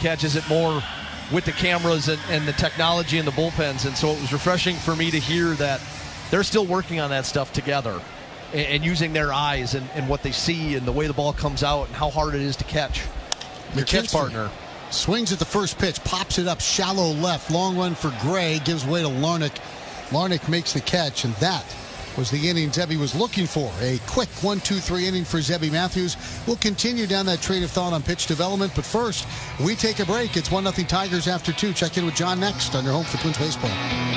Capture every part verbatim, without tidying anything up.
catches it more with the cameras and, and the technology and the bullpens. And so it was refreshing for me to hear that they're still working on that stuff together and, and using their eyes and, and what they see and the way the ball comes out and how hard it is to catch your catch partner. Swings at the first pitch, pops it up shallow left. Long run for Gray, gives way to Larnach. Larnach makes the catch, and that was the inning Zebby was looking for. A quick one two three inning for Zebby Matthews. We'll continue down that train of thought on pitch development, but first, we take a break. It's one nothing Tigers after two. Check in with John next on your home for Twins Baseball.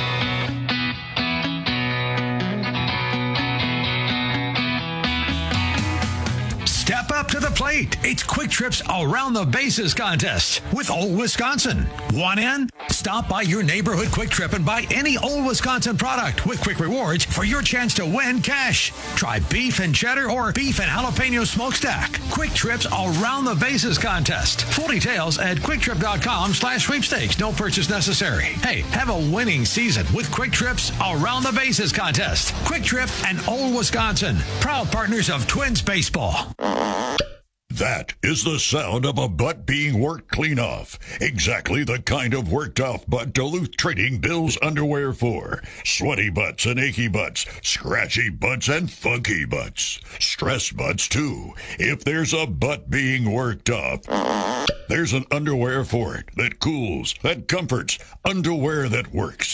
Step up to the plate. It's Quick Trip's Around the Bases contest with Old Wisconsin. Want in? Stop by your neighborhood Quick Trip and buy any Old Wisconsin product with quick rewards for your chance to win cash. Try beef and cheddar or beef and jalapeno smokestack. Quick Trip's Around the Bases contest. Full details at quicktrip.com slash sweepstakes. No purchase necessary. Hey, have a winning season with Quick Trip's Around the Bases contest. Quick Trip and Old Wisconsin, proud partners of Twins Baseball. That is the sound of a butt being worked clean off. Exactly the kind of worked off butt Duluth Trading bills underwear for. Sweaty butts and achy butts, scratchy butts and funky butts. Stress butts too. If there's a butt being worked off, there's an underwear for it that cools, that comforts, underwear that works.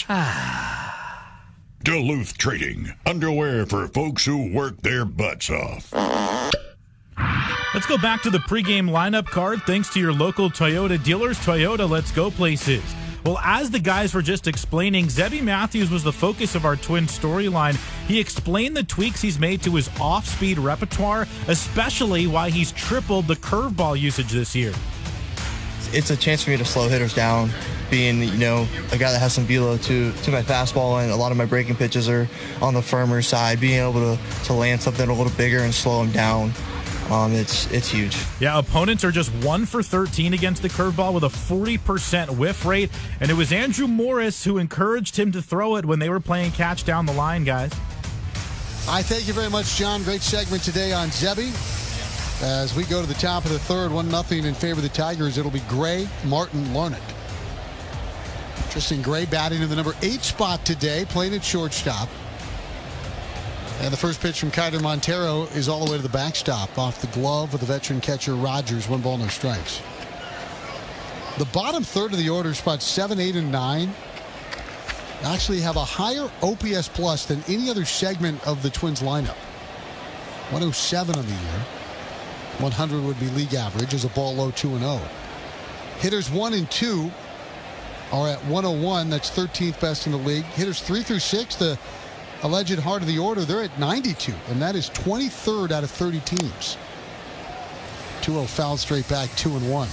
Duluth Trading, underwear for folks who work their butts off. Let's go back to the pregame lineup card. Thanks to your local Toyota dealers. Toyota, let's go places. Well, as the guys were just explaining, Zebby Matthews was the focus of our twin storyline. He explained the tweaks he's made to his off-speed repertoire, especially why he's tripled the curveball usage this year. It's a chance for me to slow hitters down, being, you know, a guy that has some velo to, to my fastball, and a lot of my breaking pitches are on the firmer side. Being able to, to land something a little bigger and slow him down. Um, it's it's huge. Yeah, opponents are just one for thirteen against the curveball with a forty percent whiff rate, and it was Andrew Morris who encouraged him to throw it when they were playing catch down the line, guys. I thank you very much, John. Great segment today on Zebby. As we go to the top of the third, one nothing in favor of the Tigers. It'll be Gray, Martin, Larnach. Tristan Gray batting in the number eight spot today, playing at shortstop. And the first pitch from Kyler Montero is all the way to the backstop off the glove of the veteran catcher Rogers. One ball, no strikes. The bottom third of the order, spots seven, eight, and nine, actually have a higher O P S plus than any other segment of the Twins lineup. one oh seven on the year. one hundred would be league average as a ball low two and oh. Hitters one and two are at one oh one. That's thirteenth best in the league. Hitters three through six, the alleged heart of the order, they're at ninety-two, and that is twenty-third out of thirty teams. two oh fouled straight back, two and one.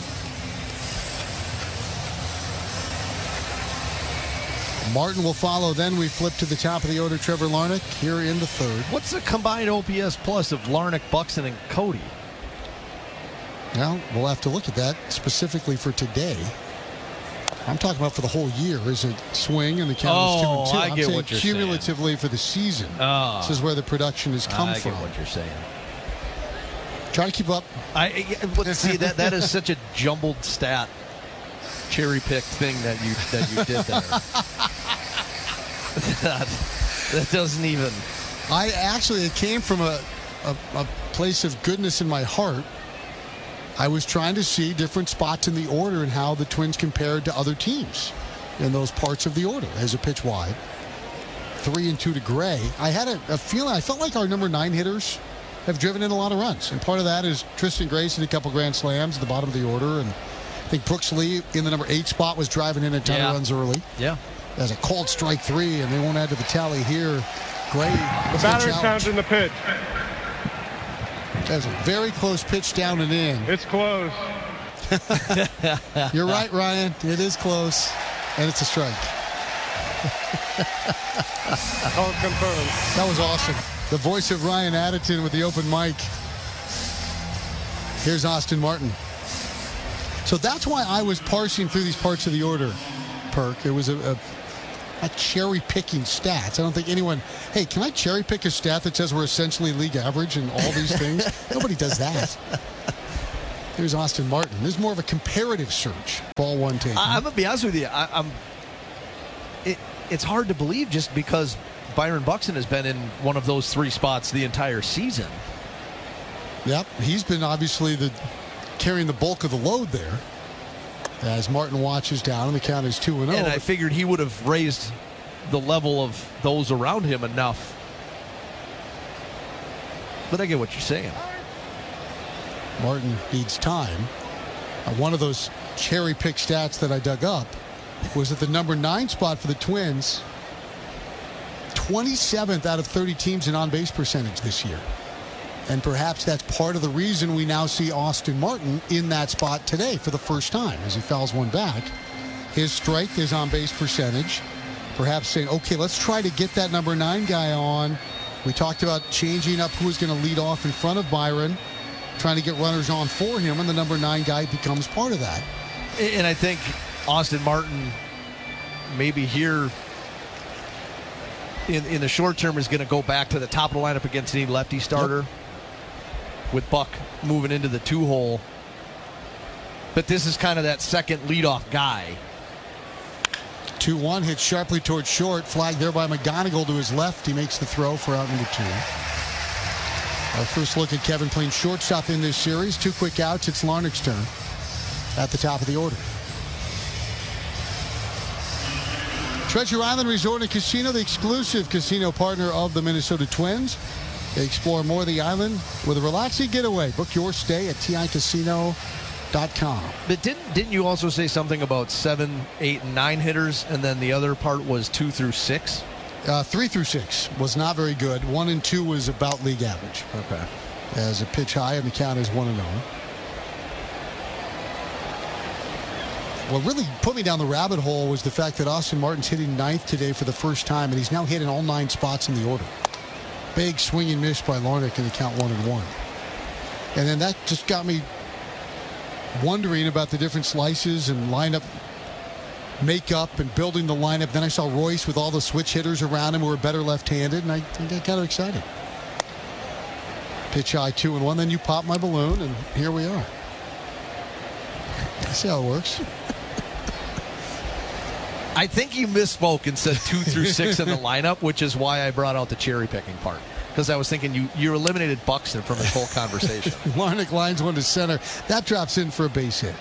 Martin will follow. Then we flip to the top of the order. Trevor Larnach here in the third. What's the combined O P S plus of Larnach, Buxton, and Cody? Well, we'll have to look at that specifically for today. I'm talking about for the whole year. Is it swing and the count oh, is two and two? I I'm get saying what you're cumulatively saying. For the season. Oh, this is where the production has come I from. I get what you're saying. Try to keep up. I but see that that is such a jumbled stat, cherry picked thing that you that you did there. that, that doesn't even. I actually it came from a, a a place of goodness in my heart. I was trying to see different spots in the order and how the Twins compared to other teams in those parts of the order as a pitch wide. Three and two to Gray. I had a, a feeling, I felt like our number nine hitters have driven in a lot of runs. And part of that is Tristan Grayson a couple grand slams at the bottom of the order. And I think Brooks Lee in the number eight spot was driving in a ton yeah. of runs early. Yeah. There's a called strike three, and they won't add to the tally here. Gray. The batter's counting the pitch. That's a very close pitch down and in. It's close. You're right, Ryan. It is close, and it's a strike. Call confirmed. That was awesome. The voice of Ryan Additon with the open mic. Here's Austin Martin. So that's why I was parsing through these parts of the order, Perk. It was a, a Not cherry-picking stats. I don't think anyone, hey, can I cherry-pick a stat that says we're essentially league average and all these things? Nobody does that. Here's Austin Martin. Martin. This is more of a comparative search. Ball one taken. I, I'm going to be honest with you. I, I'm. It, it's hard to believe just because Byron Buxton has been in one of those three spots the entire season. Yep, he's been obviously the carrying the bulk of the load there. As Martin watches down, and the count is two and zero. And I figured he would have raised the level of those around him enough. But I get what you're saying. Martin needs time. Uh, one of those cherry pick stats that I dug up was at the number nine spot for the Twins. twenty-seventh out of thirty teams in on-base percentage this year. And perhaps that's part of the reason we now see Austin Martin in that spot today for the first time as he fouls one back. His strength is on-base percentage. Perhaps saying, okay, let's try to get that number nine guy on. We talked about changing up who was going to lead off in front of Byron, trying to get runners on for him, and the number nine guy becomes part of that. And I think Austin Martin maybe here in, in the short term is going to go back to the top of the lineup against any lefty starter. Yep. With Buck moving into the two hole. But this is kind of that second leadoff guy. two one hit sharply towards short. Flag there by McGonigal to his left. He makes the throw for out number two. Our first look at Kevin playing shortstop in this series. Two quick outs. It's Larnach's turn at the top of the order. Treasure Island Resort and Casino, the exclusive casino partner of the Minnesota Twins. They explore more of the island with a relaxing getaway. Book your stay at T I casino dot com. But didn't didn't you also say something about seven, eight, and nine hitters, and then the other part was two through six? Uh, three through six was not very good. One and two was about league average. Okay. As a pitch high, and the count is one and zero. What really put me down the rabbit hole was the fact that Austin Martin's hitting ninth today for the first time, and he's now hitting all nine spots in the order. Big swing and miss by Larnach in the count one and one. And then that just got me wondering about the different slices and lineup makeup and building the lineup. Then I saw Royce with all the switch hitters around him who were better left-handed, and I, I got kind of excited. Pitch high two and one, then you pop my balloon, and here we are. See how it works. I think you misspoke and said two through six in the lineup, which is why I brought out the cherry picking part. Because I was thinking you you eliminated Buxton from this whole conversation. Larnach lines one to center. That drops in for a base hit.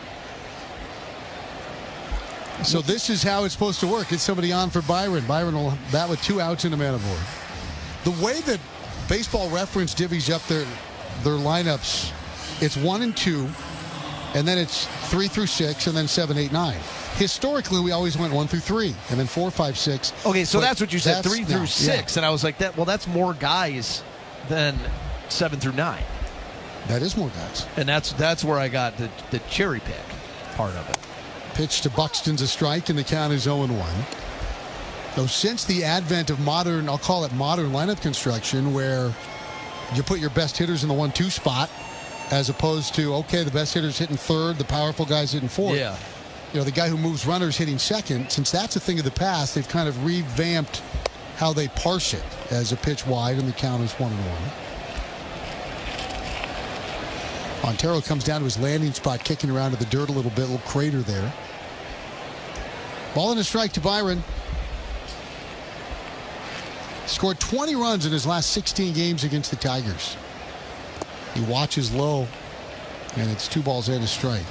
So this is how it's supposed to work. It's somebody on for Byron. Byron will bat with two outs and a man aboard. The way that Baseball Reference divvies up their their lineups, it's one and two, and then it's three through six, and then seven, eight, nine. Historically, we always went one through three, and then four, five, six. Okay, so but that's what you said, three through no, six, yeah. and I was like, "That well, that's more guys than seven through nine." That is more guys, and that's that's where I got the the cherry pick part of it. Pitch to Buxton's a strike, and the count is zero and one. So since the advent of modern, I'll call it modern lineup construction, where you put your best hitters in the one two spot, as opposed to okay, the best hitters hitting third, the powerful guys hitting fourth. Yeah. You know, the guy who moves runners hitting second, since that's a thing of the past, they've kind of revamped how they parse it as a pitch wide, and the count is one and one. Montero comes down to his landing spot, kicking around to the dirt a little bit, a little crater there. Ball and a strike to Byron. Scored twenty runs in his last sixteen games against the Tigers. He watches low, and it's two balls and a strike.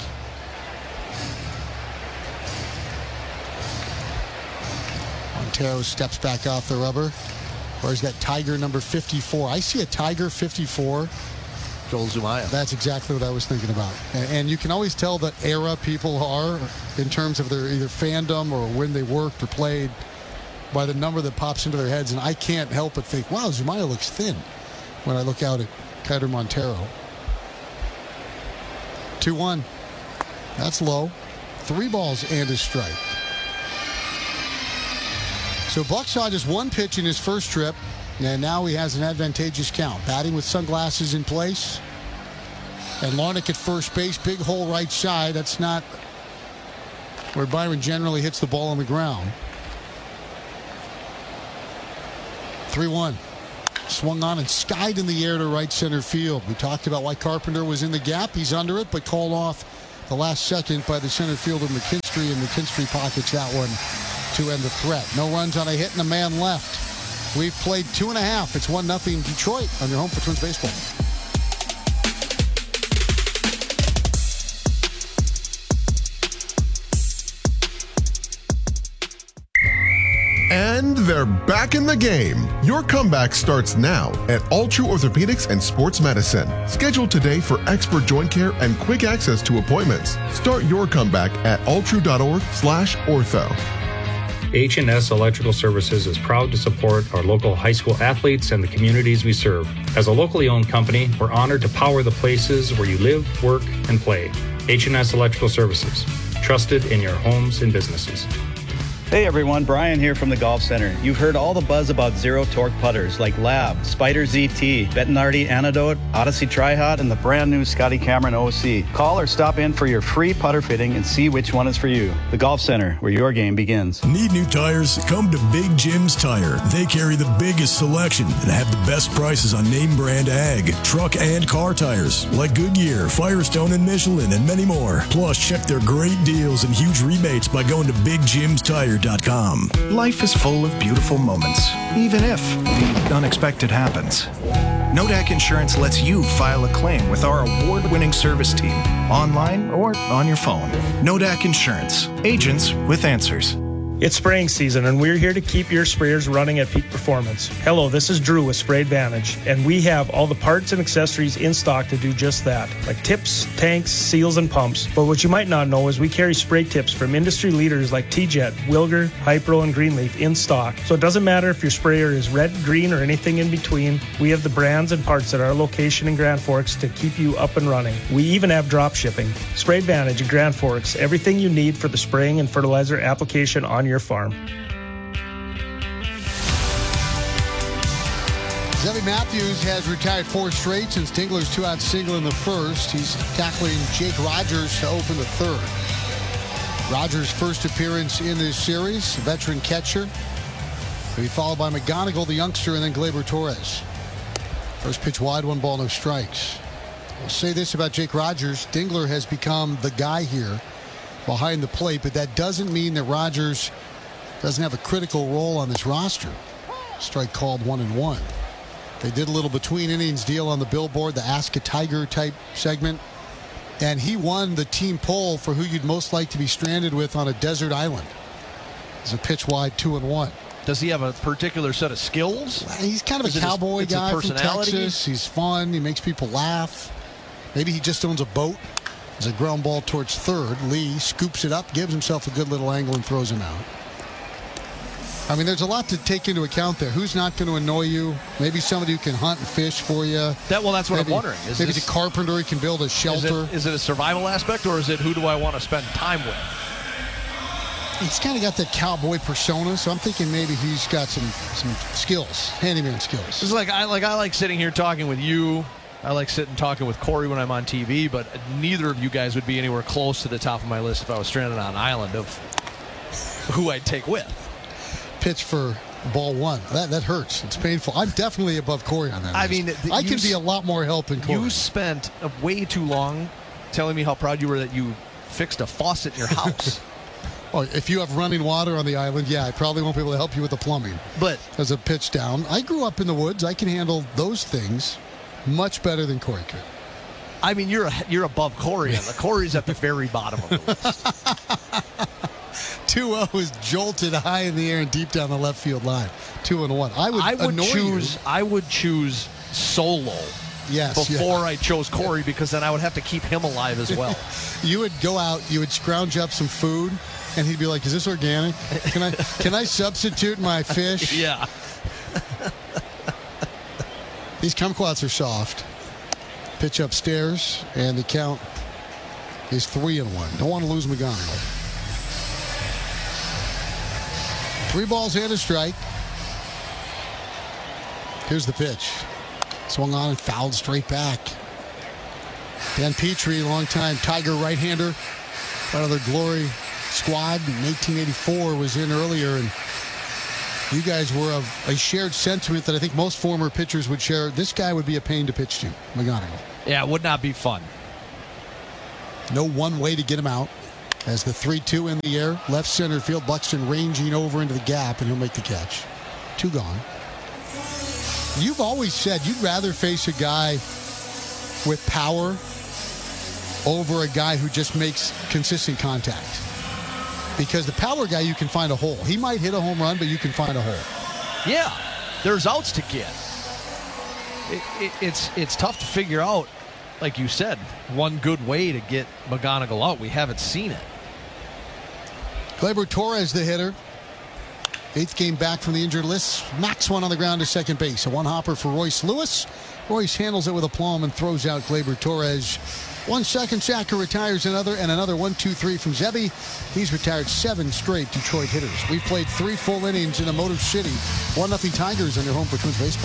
Montero steps back off the rubber. Where's that Tiger number fifty-four? I see a Tiger fifty-four. Joel Zumaya. That's exactly what I was thinking about. And, and you can always tell the era people are in terms of their either fandom or when they worked or played by the number that pops into their heads. And I can't help but think, wow, Zumaya looks thin when I look out at Keider Montero. two one. That's low. Three balls and a strike. So Buck saw just one pitch in his first trip, and now he has an advantageous count. Batting with sunglasses in place. And Larnach at first base, big hole right side. That's not where Byron generally hits the ball on the ground. three one. Swung on and skied in the air to right center field. We talked about why Carpenter was in the gap. He's under it, but called off the last second by the center fielder McKinstry, and McKinstry pockets that one to end the threat. No runs on a hit and a man left. We've played two and a half. It's one nothing Detroit on your home for Twins baseball. And they're back in the game. Your comeback starts now at All True Orthopedics and Sports Medicine. Schedule today for expert joint care and quick access to appointments. Start your comeback at alltrue.org slash ortho. H and S Electrical Services is proud to support our local high school athletes and the communities we serve. As a locally owned company, we're honored to power the places where you live, work, and play. H and S Electrical Services, trusted in your homes and businesses. Hey everyone, Brian here from the Golf Center. You've heard all the buzz about zero torque putters like Lab, Spider Z T, Bettinardi Antidote, Odyssey Tri-Hot, and the brand new Scotty Cameron O C. Call or stop in for your free putter fitting and see which one is for you. The Golf Center, where your game begins. Need new tires? Come to Big Jim's Tire. They carry the biggest selection and have the best prices on name brand ag, truck, and car tires like Goodyear, Firestone, and Michelin, and many more. Plus, check their great deals and huge rebates by going to big jims tire dot com. Life is full of beautiful moments, even if the unexpected happens. Nodak Insurance lets you file a claim with our award-winning service team, online or on your phone. Nodak Insurance, agents with answers. It's spraying season, and we're here to keep your sprayers running at peak performance. Hello, this is Drew with Spray Advantage, and we have all the parts and accessories in stock to do just that, like tips, tanks, seals, and pumps. But what you might not know is we carry spray tips from industry leaders like T-Jet, Wilger, Hypro, and Greenleaf in stock. So it doesn't matter if your sprayer is red, green, or anything in between. We have the brands and parts at our location in Grand Forks to keep you up and running. We even have drop shipping. Spray Advantage in Grand Forks, everything you need for the spraying and fertilizer application on your your farm. Zebby Matthews has retired four straight since Dingler's two-out single in the first. He's tackling Jake Rogers to open the third. Rogers' first appearance in this series, veteran catcher. He'll be followed by McGonigal, the youngster, and then Gleyber Torres. First pitch wide, one ball, no strikes. I'll say this about Jake Rogers. Dingler has become the guy here behind the plate, but that doesn't mean that Rogers doesn't have a critical role on this roster. Strike called one and one. They did a little between innings deal on the billboard, the Ask a Tiger type segment, and he won the team poll for who you'd most like to be stranded with on a desert island. It's a pitch wide, two and one. Does he have a particular set of skills? He's kind of Is a it his- cowboy it's his guy from personality? Texas. He's fun. He makes people laugh. Maybe he just owns a boat. There's a ground ball towards third. Lee scoops it up, gives himself a good little angle, and throws him out. I mean, there's a lot to take into account there. Who's not going to annoy you? Maybe somebody who can hunt and fish for you. That well, that's what maybe, I'm wondering. Is maybe this, the carpenter who can build a shelter. Is it, is it a survival aspect, or is it who do I want to spend time with? He's kind of got that cowboy persona, so I'm thinking maybe he's got some some skills, handyman skills. It's like I like I like sitting here talking with you. I like sitting talking with Corey when I'm on T V, but neither of you guys would be anywhere close to the top of my list if I was stranded on an island of who I'd take with. Pitch for ball one. That that hurts. It's painful. I'm definitely above Corey on that I list. mean, th- I you can be s- a lot more help than Corey. You spent uh, way too long telling me how proud you were that you fixed a faucet in your house. Oh, if you have running water on the island, yeah, I probably won't be able to help you with the plumbing. But as a pitch down, I grew up in the woods. I can handle those things much better than Corey could. I mean, you're a, you're above Corey, and the Corey's at the very bottom of the list. two oh is jolted high in the air and deep down the left field line. Two and one. I would, I would annoy choose. you. I would choose Solo. Yes, before yeah. I chose Corey, because then I would have to keep him alive as well. You would go out, you would scrounge up some food, and he'd be like, "Is this organic? Can I can I substitute my fish?" Yeah. These kumquats are soft. Pitch upstairs, and the count is three and one. Don't want to lose McGonigal. Three balls and a strike. Here's the pitch. Swung on and fouled straight back. Dan Petrie, longtime Tiger right-hander, part of their Glory squad in eighteen eighty-four, was in earlier, and you guys were of a shared sentiment that I think most former pitchers would share. This guy would be a pain to pitch to, McGonigal. Yeah, it would not be fun. No one way to get him out. As the three two in the air, left center field, Buxton ranging over into the gap, and he'll make the catch. Two gone. You've always said you'd rather face a guy with power over a guy who just makes consistent contact. Because the power guy, you can find a hole. He might hit a home run, but you can find a hole. Yeah, there's outs to get. It, it, it's it's tough to figure out, like you said, one good way to get McGonigal out. We haven't seen it. Gleyber Torres, the hitter. Eighth game back from the injured list. Smacks one on the ground to second base. A one-hopper for Royce Lewis. Royce handles it with aplomb and throws out Gleyber Torres. One second, Sacker retires another, and another one two three from Zebby. He's retired seven straight Detroit hitters. We've played three full innings in a Motor City. one nothing Tigers on your home for Twins baseball.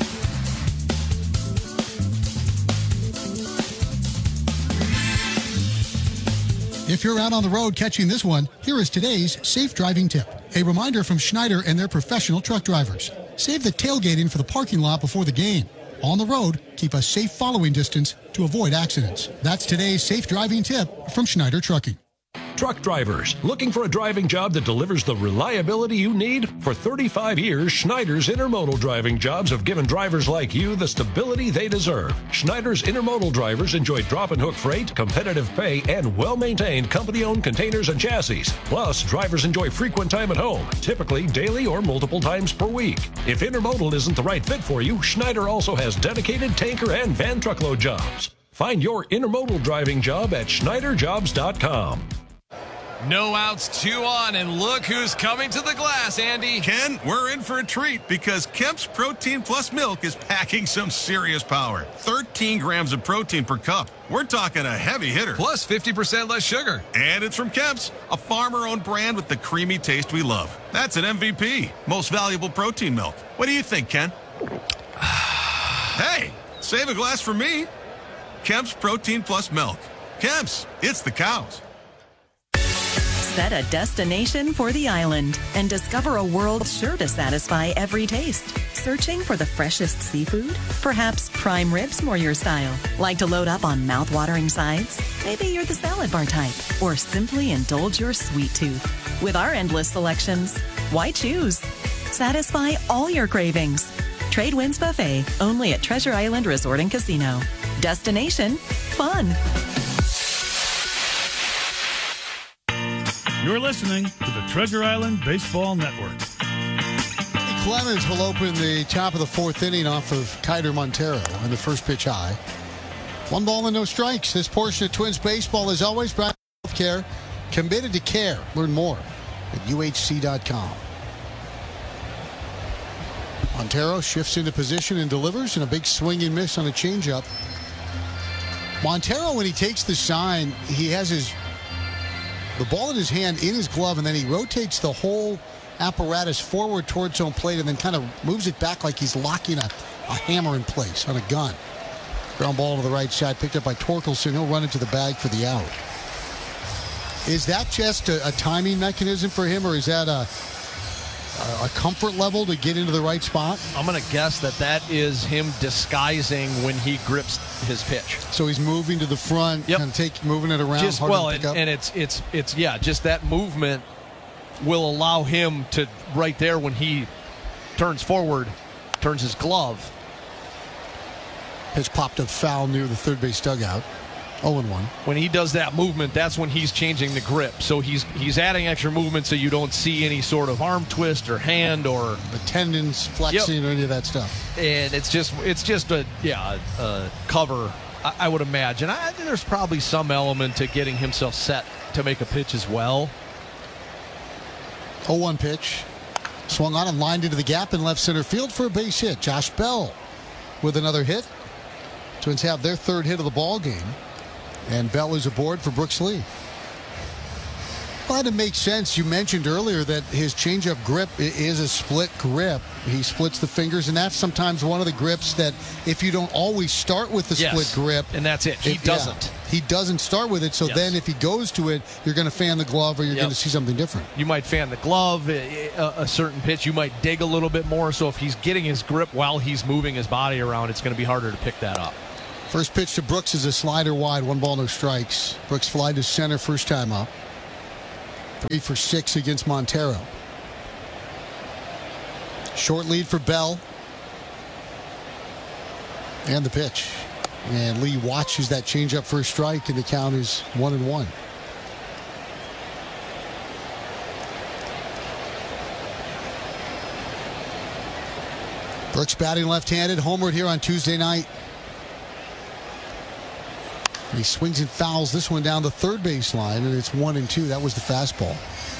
If you're out on the road catching this one, here is today's safe driving tip. A reminder from Schneider and their professional truck drivers. Save the tailgating for the parking lot before the game. On the road, keep a safe following distance to avoid accidents. That's today's safe driving tip from Schneider Trucking. Truck drivers, looking for a driving job that delivers the reliability you need? For thirty-five years, Schneider's intermodal driving jobs have given drivers like you the stability they deserve. Schneider's intermodal drivers enjoy drop and hook freight, competitive pay, and well-maintained company-owned containers and chassis. Plus, drivers enjoy frequent time at home, typically daily or multiple times per week. If intermodal isn't the right fit for you, Schneider also has dedicated tanker and van truckload jobs. Find your intermodal driving job at Schneider Jobs dot com. No outs, two on, and look who's coming to the glass, Andy. Ken, we're in for a treat because Kemp's Protein Plus Milk is packing some serious power. thirteen grams of protein per cup. We're talking a heavy hitter. Plus fifty percent less sugar. And it's from Kemp's, a farmer-owned brand with the creamy taste we love. That's an M V P, most valuable protein milk. What do you think, Ken? Hey, save a glass for me. Kemp's Protein Plus Milk. Kemp's, it's the cows. Set a destination for the island and discover a world sure to satisfy every taste. Searching for the freshest seafood? Perhaps prime ribs more your style. Like to load up on mouth-watering sides? Maybe you're the salad bar type. Or simply indulge your sweet tooth. With our endless selections, why choose? Satisfy all your cravings. Trade Winds Buffet, only at Treasure Island Resort and Casino. Destination, fun. You're listening to the Treasure Island Baseball Network. Clemens will open the top of the fourth inning off of Keider Montero on the first pitch high. One ball and no strikes. This portion of Twins baseball, as always, brought to Healthcare, committed to care. Learn more at U H C dot com. Montero shifts into position and delivers, and a big swing and miss on a changeup. Montero, when he takes the sign, he has his the ball in his hand in his glove, and then he rotates the whole apparatus forward towards home plate and then kind of moves it back like he's locking a, a hammer in place on a gun. Ground ball to the right side, picked up by Torkelson. He'll run into the bag for the out. Is that just a, a timing mechanism for him, or is that a, a, a comfort level to get into the right spot? I'm going to guess that that is him disguising when he grips his pitch. So he's moving to the front, yep. and take moving it around. Just well, and, and it's it's it's yeah, just that movement will allow him to right there when he turns forward, turns his glove. Pitch popped up foul near the third base dugout. oh and one. When he does that movement, that's when he's changing the grip. So he's he's adding extra movement so you don't see any sort of arm twist or hand or the tendons flexing, yep. or any of that stuff. And it's just it's just a yeah a cover. I, I would imagine. I, there's probably some element to getting himself set to make a pitch as well. oh one pitch. Swung on and lined into the gap in left center field for a base hit. Josh Bell with another hit. Twins have their third hit of the ball game. And Bell is aboard for Brooks Lee. Well, it makes sense. You mentioned earlier that his changeup grip is a split grip. He splits the fingers, and that's sometimes one of the grips that if you don't always start with the yes. split grip. And that's it. He it, doesn't. Yeah, he doesn't start with it, so yes. then if he goes to it, you're going to fan the glove or you're yep. going to see something different. You might fan the glove, a, a certain pitch. You might dig a little bit more, so if he's getting his grip while he's moving his body around, it's going to be harder to pick that up. First pitch to Brooks is a slider wide, one ball, no strikes. Brooks fly to center first time up. Three for six against Montero. Short lead for Bell. And the pitch. And Lee watches that changeup for a strike, and the count is one and one. Brooks batting left-handed, homered here on Tuesday night. He swings and fouls this one down the third base line, and it's one and two. That was the fastball.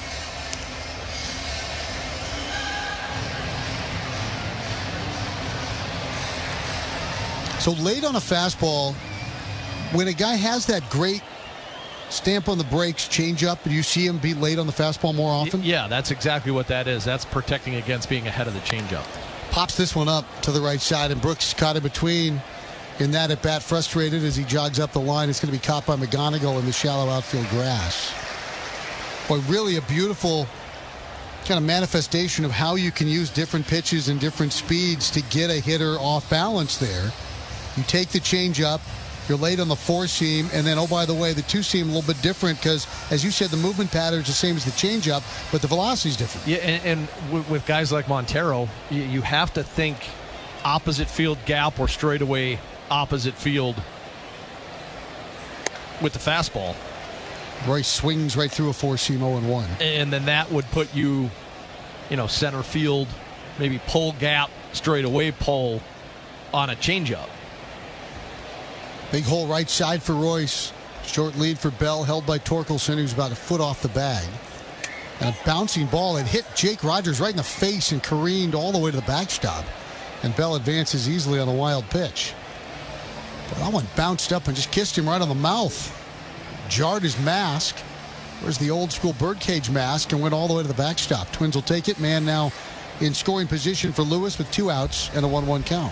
So late on a fastball, when a guy has that great stamp on the brakes, change up, and you see him be late on the fastball more often? Yeah, that's exactly what that is. That's protecting against being ahead of the changeup. Pops this one up to the right side, and Brooks caught in between. In that at bat, frustrated as he jogs up the line. It's going to be caught by McGonigal in the shallow outfield grass. Boy, really a beautiful kind of manifestation of how you can use different pitches and different speeds to get a hitter off balance there. You take the changeup, you're late on the four seam, and then, oh, by the way, the two seam a little bit different because, as you said, the movement pattern is the same as the changeup, but the velocity is different. Yeah, and, and with guys like Montero, you, you have to think opposite field gap or straightaway opposite field with the fastball. Royce swings right through a four-seam oh and one. And then that would put you, you know, center field, maybe pull gap, straightaway pull on a changeup. Big hole right side for Royce. Short lead for Bell, held by Torkelson, who's about a foot off the bag. And a bouncing ball. It hit Jake Rogers right in the face and careened all the way to the backstop. And Bell advances easily on a wild pitch. But that one bounced up and just kissed him right on the mouth. Jarred his mask. Where's the old school birdcage mask, and went all the way to the backstop. Twins will take it. Man now in scoring position for Lewis with two outs and a one one count.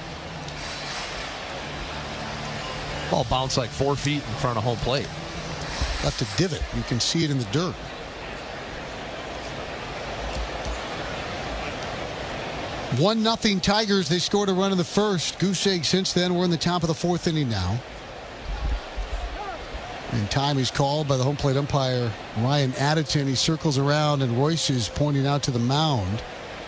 Ball bounced like four feet in front of home plate. Left a divot. You can see it in the dirt. One nothing Tigers. They scored a run in the first. Goose egg since then. We're in the top of the fourth inning now. And time is called by the home plate umpire, Ryan Addison. He circles around, and Royce is pointing out to the mound.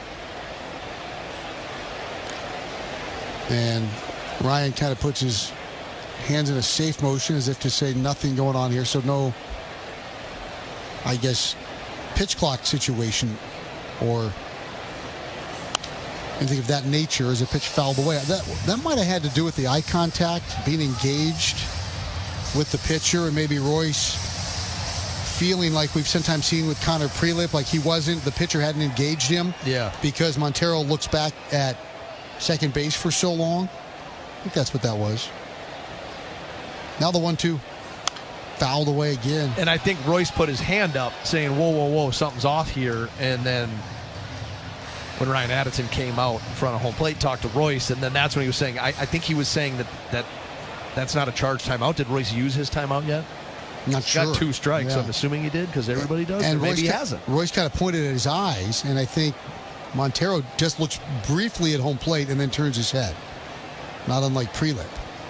And Ryan kind of puts his hands in a safe motion as if to say nothing going on here. So no, I guess, pitch clock situation or anything of that nature as a pitch fouled away. That, that might have had to do with the eye contact, being engaged with the pitcher, and maybe Royce feeling like we've sometimes seen with Connor Prelip, like he wasn't, the pitcher hadn't engaged him. Yeah. Because Montero looks back at second base for so long. I think that's what that was. Now the one two fouled away again. And I think Royce put his hand up saying, whoa, whoa, whoa, something's off here. And then when Ryan Addison came out in front of home plate, talked to Royce, and then that's when he was saying, I, I think he was saying that, that that's not a charged timeout. Did Royce use his timeout yet? Not He's sure. Got two strikes, Yeah. so I'm assuming he did because everybody does, and or maybe Royce he ca- hasn't. Royce kind of pointed at his eyes, and I think Montero just looks briefly at home plate and then turns his head. Not unlike Prelip.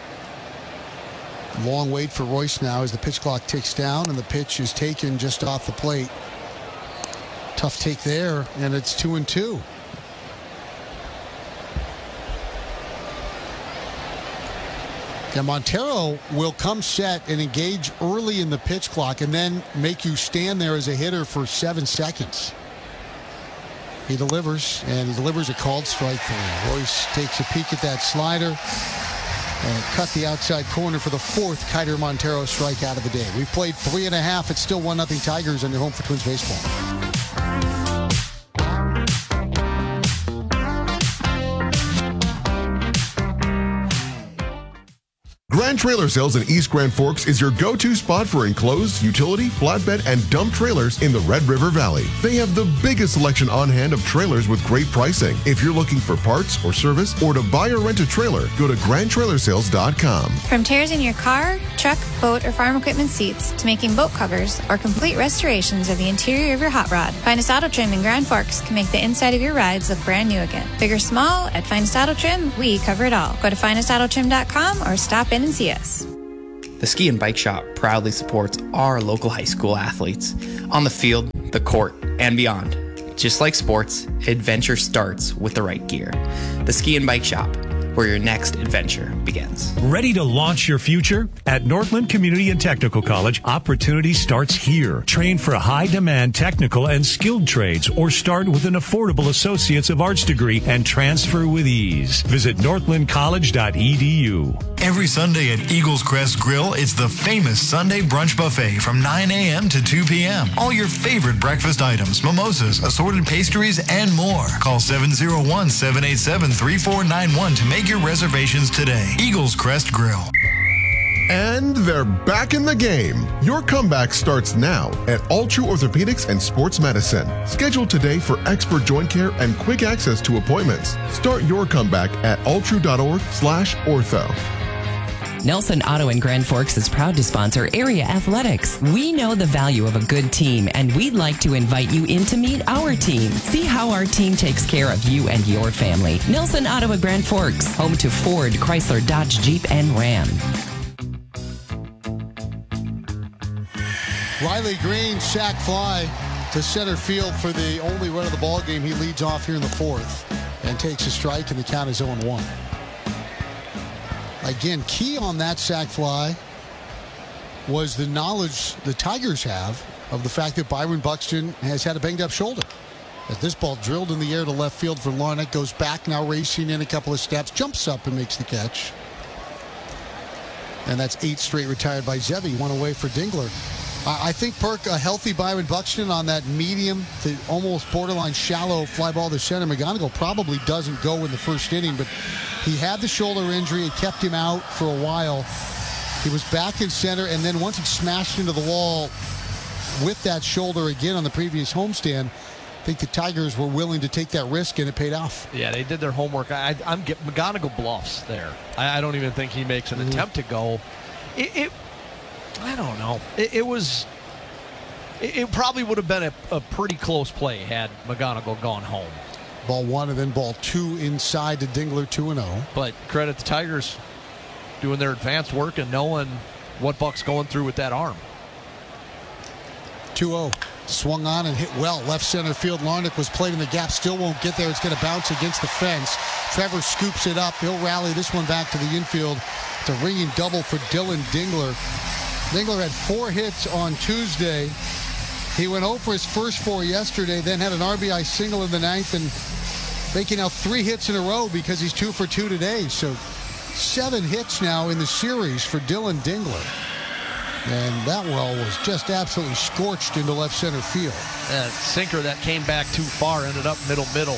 Long wait for Royce now as the pitch clock ticks down, and the pitch is taken just off the plate. Tough take there, and it's two and two. And Montero will come set and engage early in the pitch clock and then make you stand there as a hitter for seven seconds. He delivers, and he delivers a called strike for him. Royce takes a peek at that slider and cut the outside corner for the fourth Kiter Montero strikeout of the day. We've played three and a half. It's still one nothing Tigers on your home for Twins baseball. Grand Grand Trailer Sales in East Grand Forks is your go-to spot for enclosed, utility, flatbed, and dump trailers in the Red River Valley. They have the biggest selection on hand of trailers with great pricing. If you're looking for parts or service or to buy or rent a trailer, go to grand trailer sales dot com. From tears in your car, truck, boat, or farm equipment seats to making boat covers or complete restorations of the interior of your hot rod, Finest Auto Trim in Grand Forks can make the inside of your rides look brand new again. Big or small, at Finest Auto Trim, we cover it all. Go to finest auto trim dot com or stop in and see us. The Ski and Bike Shop proudly supports our local high school athletes on the field, the court, and beyond. Just like sports, adventure starts with the right gear. The Ski and Bike Shop, where your next adventure begins. Ready to launch your future? At Northland Community and Technical College, opportunity starts here. Train for high-demand technical and skilled trades or start with an affordable Associates of Arts degree and transfer with ease. Visit northland college dot e d u. Every Sunday at Eagles Crest Grill, it's the famous Sunday brunch buffet from nine a.m. to two p.m. All your favorite breakfast items, mimosas, assorted pastries, and more. Call seven oh one, seven eight seven, three four nine one to make your reservations today. Eagles Crest Grill. And they're back in the game. Your comeback starts now at Altru Orthopedics and Sports Medicine. Schedule today for expert joint care and quick access to appointments. Start your comeback at altru dot org slash ortho. Nelson Auto in Grand Forks is proud to sponsor area athletics. We know the value of a good team, and we'd like to invite you in to meet our team. See how our team takes care of you and your family. Nelson Auto at Grand Forks, home to Ford, Chrysler, Dodge, Jeep, and Ram. Riley Green, sack fly to center field for the only run of the ball game. He leads off here in the fourth and takes a strike, and the count is oh one. Again, key on that sack fly was the knowledge the Tigers have of the fact that Byron Buxton has had a banged-up shoulder. As this ball drilled in the air to left field for Larnach, goes back, now racing in a couple of steps, jumps up and makes the catch. And that's eight straight retired by Zebby, one away for Dingler. I think, Perk, a healthy Byron Buxton on that medium to almost borderline shallow fly ball to center. McGonigal probably doesn't go in the first inning, but he had the shoulder injury. It kept him out for a while. He was back in center, and then once he smashed into the wall with that shoulder again on the previous homestand, I think the Tigers were willing to take that risk, and it paid off. Yeah, they did their homework. I, I'm get McGonigal bluffs there. I, I don't even think he makes an mm-hmm. attempt to go. It, it I don't know. It, it was. It, it probably would have been a, a pretty close play had McGonigal gone home. Ball one and then ball two inside to Dingler, two and oh. But credit the Tigers doing their advanced work and knowing what Buck's going through with that arm. two oh. Swung on and hit well. Left center field. Larnach was played in the gap. Still won't get there. It's going to bounce against the fence. Trevor scoops it up. He'll rally this one back to the infield. It's a ringing double for Dylan Dingler. Dingler had four hits on Tuesday. He went oh for his first four yesterday, then had an R B I single in the ninth and making now three hits in a row because he's two for two today. So seven hits now in the series for Dylan Dingler. And that well was just absolutely scorched into left center field. That sinker that came back too far ended up middle middle.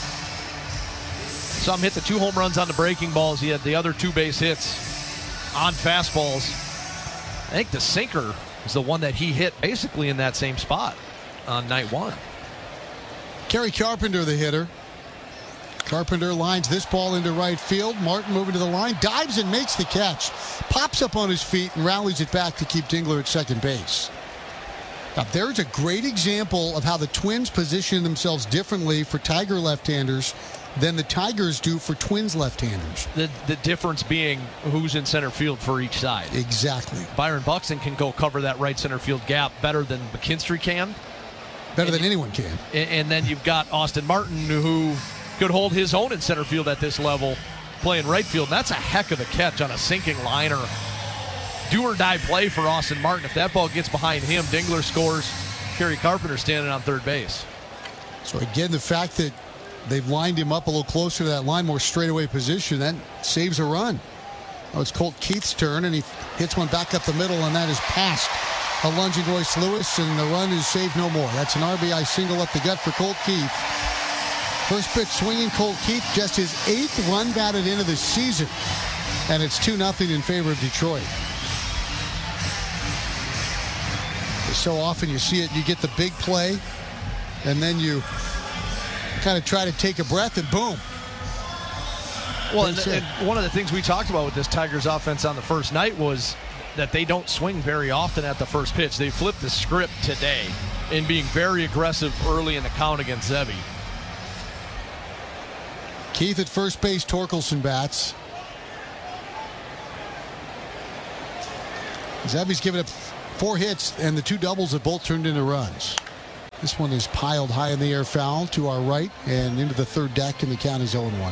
Some hit the two home runs on the breaking balls. He had the other two base hits on fastballs. I think the sinker is the one that he hit basically in that same spot on night one. Kerry Carpenter, the hitter. Carpenter lines this ball into right field. Martin moving to the line, dives and makes the catch. Pops up on his feet and rallies it back to keep Dingler at second base. Now, there's a great example of how the Twins position themselves differently for Tiger left-handers than the Tigers do for Twins left-handers. The, the difference being who's in center field for each side. Exactly. Byron Buxton can go cover that right center field gap better than McKinstry can. Better and, than anyone can. And, and then you've got Austin Martin, who could hold his own in center field at this level, playing right field. And that's a heck of a catch on a sinking liner. Do or die play for Austin Martin. If that ball gets behind him, Dingler scores. Kerry Carpenter standing on third base. So again, the fact that they've lined him up a little closer to that line, more straightaway position, that saves a run. Oh, it's Colt Keith's turn, and he hits one back up the middle, and that is past a lunging Royce Lewis, and the run is saved no more. That's an R B I single up the gut for Colt Keith. First pitch swinging, Colt Keith, just his eighth run batted into the season. And it's two nothing in favor of Detroit. So often you see it, you get the big play, and then you kind of try to take a breath, and boom. Well, and, and one of the things we talked about with this Tigers offense on the first night was that they don't swing very often at the first pitch. They flipped the script today in being very aggressive early in the count against Zebby. Keith at first base, Torkelson bats. Zebby's given up four hits, and the two doubles have both turned into runs. This one is piled high in the air, foul to our right and into the third deck, and the count is oh one.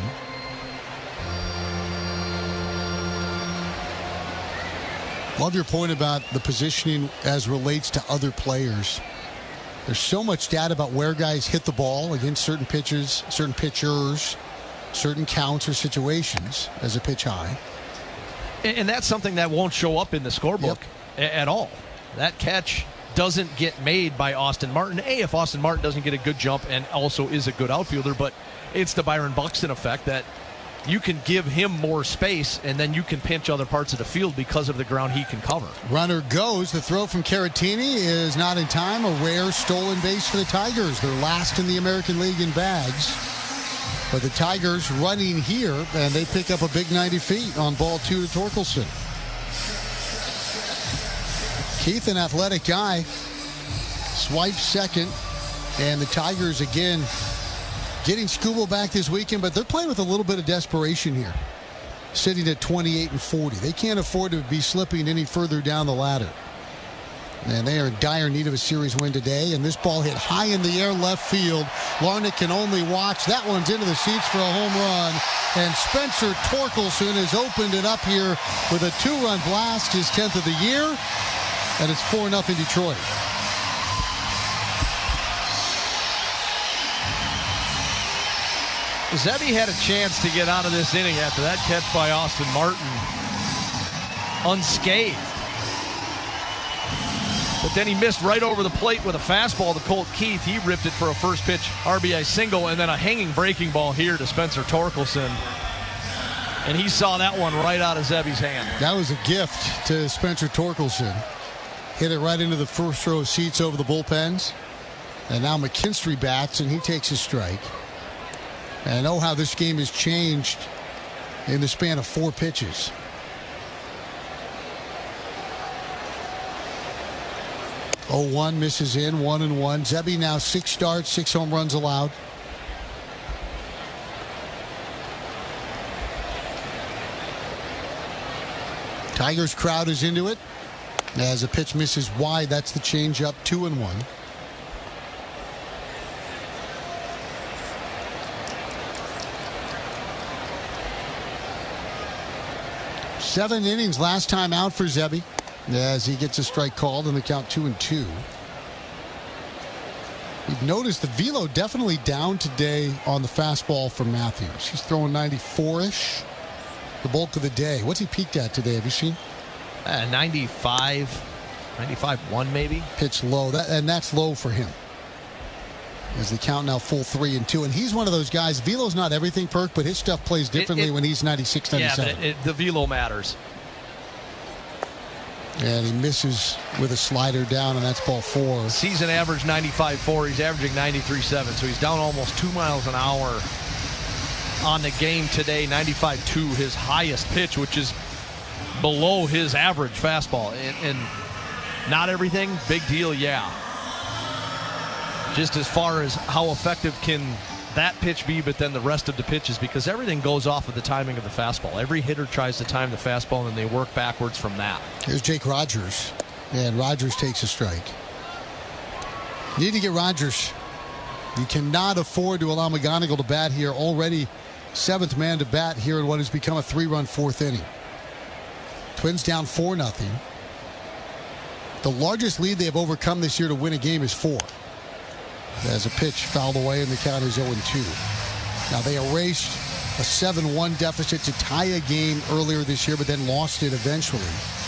Love your point about the positioning as relates to other players. There's so much data about where guys hit the ball against certain pitchers, certain pitchers, certain counts or situations as a pitch high. And that's something that won't show up in the scorebook yep. at all. That catch doesn't get made by Austin Martin. A, if Austin Martin doesn't get a good jump and also is a good outfielder, but it's the Byron Buxton effect that you can give him more space and then you can pinch other parts of the field because of the ground he can cover. Runner goes. The throw from Caratini is not in time. A rare stolen base for the Tigers. They're last in the American League in bags. But the Tigers running here, and they pick up a big ninety feet on ball two to Torkelson. Keith, an athletic guy, swipes second, and the Tigers again getting Skubal back this weekend, but they're playing with a little bit of desperation here, sitting at twenty-eight and forty. They can't afford to be slipping any further down the ladder. And they are in dire need of a series win today. And this ball hit high in the air left field. Larnach can only watch. That one's into the seats for a home run. And Spencer Torkelson has opened it up here with a two-run blast, his tenth of the year. And it's four nothing Detroit. Zebby had a chance to get out of this inning after that catch by Austin Martin unscathed. But then he missed right over the plate with a fastball to Colt Keith. He ripped it for a first pitch R B I single, and then a hanging breaking ball here to Spencer Torkelson. And he saw that one right out of Zebby's hand. That was a gift to Spencer Torkelson. Hit it right into the first row of seats over the bullpens. And now McKinstry bats, and he takes a strike. And I know how this game has changed in the span of four pitches. oh one misses in, one and one. Zebby now six starts, six home runs allowed. Tigers crowd is into it. As a pitch misses wide, that's the changeup, two and one. Seven innings last time out for Zebby, as he gets a strike called and the count two and two. You've noticed the velo definitely down today on the fastball for Matthews. He's throwing ninety-four-ish the bulk of the day. What's he peaked at today? Have you seen? Uh, ninety-five, ninety-five one maybe. Pitch low, that, and that's low for him. As the count now full three and two. And he's one of those guys, velo's not everything, Perk, but his stuff plays differently it, it, when he's ninety-six, ninety-seven. Yeah, but it, it, the velo matters. And he misses with a slider down, and that's ball four. Season average ninety-five four. He's averaging ninety-three seven, so he's down almost two miles an hour on the game today. ninety-five two, his highest pitch, which is below his average fastball. And, and not everything, big deal, yeah. Just as far as how effective can that pitch be, but then the rest of the pitches, because everything goes off of the timing of the fastball. Every hitter tries to time the fastball, and then they work backwards from that. Here's Jake Rogers, and Rogers takes a strike. Need to get Rogers. You cannot afford to allow McGonigal to bat here. Already seventh man to bat here in what has become a three-run fourth inning. Twins down four nothing. The largest lead they have overcome this year to win a game is four. As a pitch fouled away, and the count is oh and two. Now, they erased a seven one deficit to tie a game earlier this year, but then lost it eventually.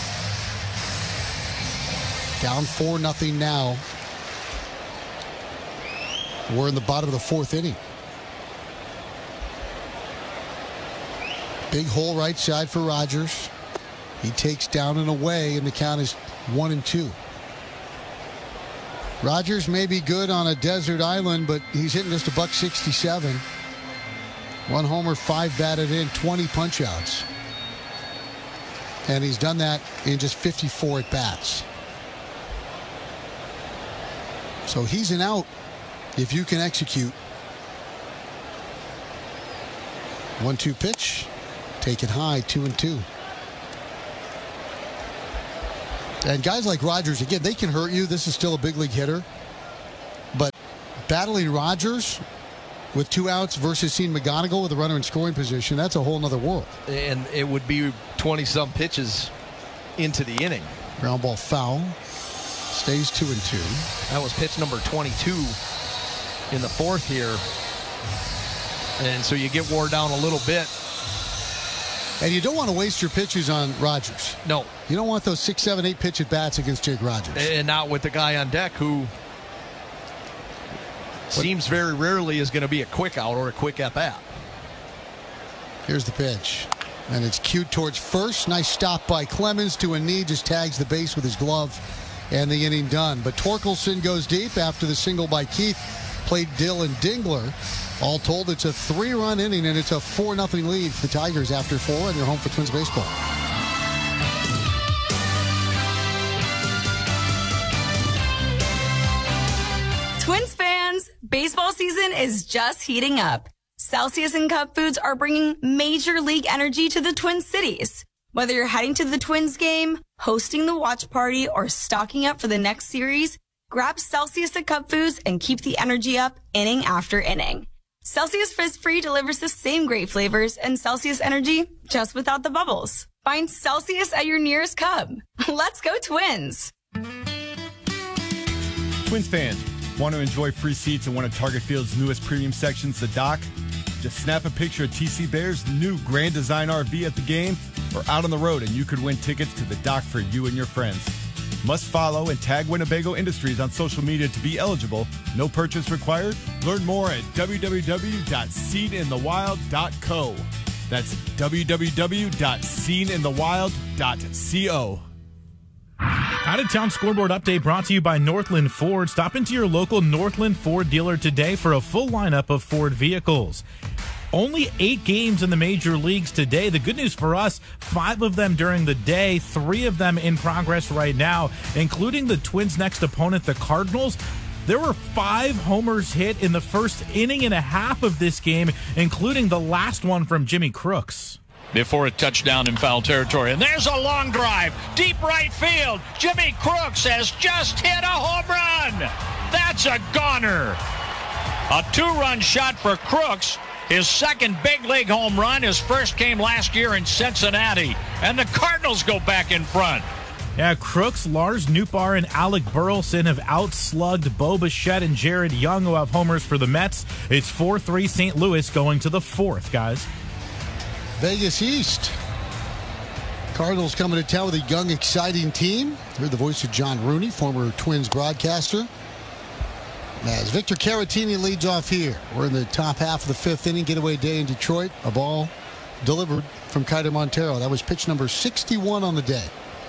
Down four nothing now. We're in the bottom of the fourth inning. Big hole right side for Rogers. He takes down and away, and the count is one and two. Rogers may be good on a desert island, but he's hitting just a buck sixty-seven. One homer, five batted in, twenty punch outs. And he's done that in just fifty-four at bats. So he's an out if you can execute. one two pitch. Take it high, two and two. And guys like Rogers, again, they can hurt you. This is still a big league hitter. But battling Rogers with two outs versus seeing McGonigal with a runner in scoring position, that's a whole nother world. And it would be twenty-some pitches into the inning. Ground ball foul. Stays two and two. That was pitch number twenty-two in the fourth here. And so you get wore down a little bit. And you don't want to waste your pitches on Rogers. No. You don't want those six, seven, eight pitch at bats against Jake Rogers. And not with the guy on deck who but, seems very rarely is going to be a quick out or a quick at bat. Here's the pitch. And it's cued towards first. Nice stop by Clemens to a knee. Just tags the base with his glove. And the inning done. But Torkelson goes deep after the single by Keith. Played Dylan Dingler. All told, it's a three-run inning, and it's a four nothing lead for the Tigers after four, and they're home for Twins baseball. Twins fans, baseball season is just heating up. Celsius and Cup Foods are bringing major league energy to the Twin Cities. Whether you're heading to the Twins game, hosting the watch party, or stocking up for the next series, grab Celsius at Cup Foods and keep the energy up inning after inning. Celsius Frizz-Free delivers the same great flavors and Celsius energy just without the bubbles. Find Celsius at your nearest Cub. Let's go Twins! Twins fans, want to enjoy free seats in one of Target Field's newest premium sections, the Dock? Just snap a picture of T C Bear's new Grand Design R V at the game or out on the road, and you could win tickets to the Dock for you and your friends. Must follow and tag Winnebago Industries on social media to be eligible. No purchase required. Learn more at w w w dot seen in the wild dot co. That's w w w dot seen in the wild dot co. Out-of-town scoreboard update brought to you by Northland Ford. Stop into your local Northland Ford dealer today for a full lineup of Ford vehicles. Only eight games in the major leagues today. The good news for us, five of them during the day, three of them in progress right now, including the Twins' next opponent, the Cardinals. There were five homers hit in the first inning and a half of this game, including the last one from Jimmy Crooks. Before a touchdown in foul territory. And there's a long drive. Deep right field. Jimmy Crooks has just hit a home run. That's a goner. A two-run shot for Crooks. His second big league home run. His first came last year in Cincinnati. And the Cardinals go back in front. Yeah, Crooks, Lars Nootbaar, and Alec Burleson have outslugged Bo Bichette and Jared Young, who have homers for the Mets. It's four three Saint Louis going to the fourth, guys. Vegas East. Cardinals coming to town with a young, exciting team. Heard the voice of John Rooney, former Twins broadcaster. As Victor Caratini leads off here. We're in the top half of the fifth inning. Getaway day in Detroit. A ball delivered from Kaiser Montero. That was pitch number sixty-one on the day.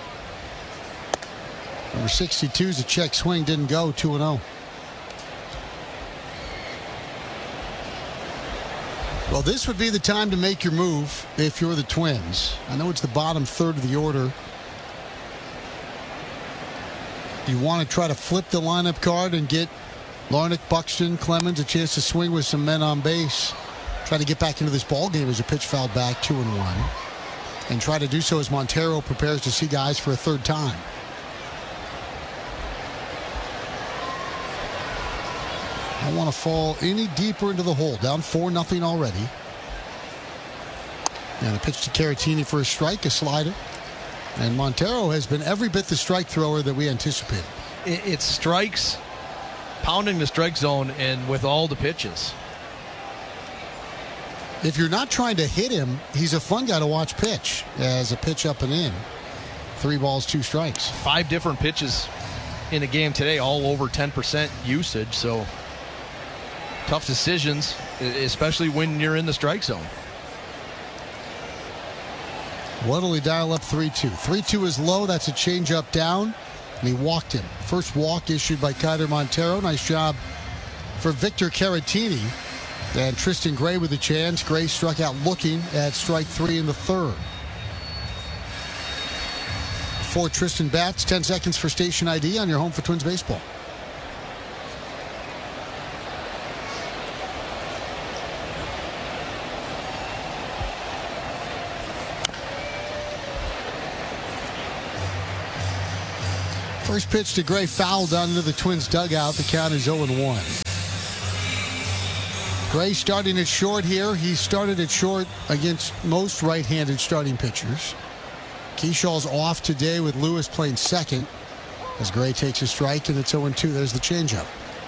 Number sixty-two is a check swing. Didn't go. two and oh. Well, this would be the time to make your move if you're the Twins. I know it's the bottom third of the order. You want to try to flip the lineup card and get Larnach, Buxton, Clemens a chance to swing with some men on base. Try to get back into this ball game as a pitch fouled back, two and one. And try to do so as Montero prepares to see guys for a third time. I don't want to fall any deeper into the hole. Down four nothing already. And a pitch to Caratini for a strike, a slider. And Montero has been every bit the strike thrower that we anticipated. It's strikes, pounding the strike zone, and with all the pitches. If you're not trying to hit him, he's a fun guy to watch pitch as a pitch up and in. Three balls, two strikes. Five different pitches in a game today, all over ten percent usage. So tough decisions, especially when you're in the strike zone. What'll he dial up three two? three two is low. That's a changeup down. And he walked him. First walk issued by Keider Montero. Nice job for Victor Caratini. And Tristan Gray with a chance. Gray struck out looking at strike three in the third. For Tristan Bats, ten seconds for station I D on your home for Twins baseball. First pitch to Gray, fouled down into the Twins dugout. The count is oh and one. Gray starting at short here. He started at short against most right-handed starting pitchers. Keyshaw's off today with Lewis playing second as Gray takes a strike, and it's oh and two. There's the changeup.